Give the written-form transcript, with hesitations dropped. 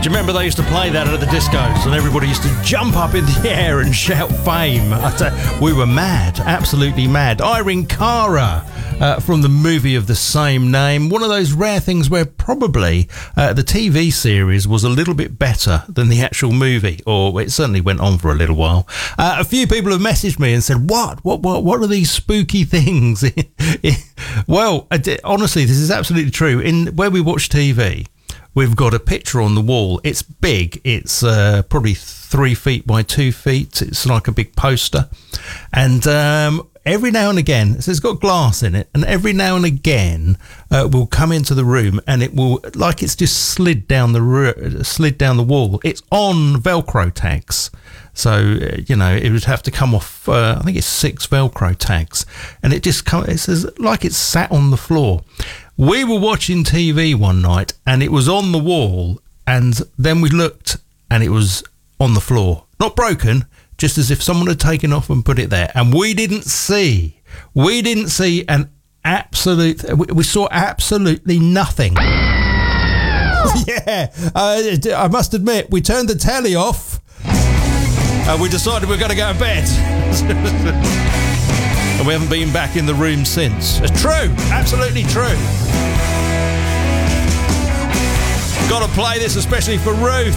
Do you remember they used to play that at the discos and everybody used to jump up in the air and shout fame? We were mad, absolutely mad. Irene Cara from the movie of the same name. One of those rare things where probably the TV series was a little bit better than the actual movie, or it certainly went on for a little while. A few people have messaged me and said, what are these spooky things? Well, honestly, this is absolutely true. In where we watch TV, we've got a picture on the wall. It's big. It's probably 3 feet by 2 feet. It's like a big poster. And every now and again, so it's got glass in it, and every now and again we'll come into the room and it will, like it's just slid down the wall. It's on Velcro tags. So, it would have to come off, I think it's 6 Velcro tags. And it just it's like it's sat on the floor. We were watching TV one night and it was on the wall, and then we looked and it was on the floor. Not broken, just as if someone had taken off and put it there. And we didn't see an absolute, we saw absolutely nothing. Yeah, I must admit, we turned the telly off and we decided we're going to go to bed. And we haven't been back in the room since. It's true, absolutely true. Got to play this especially for Ruth.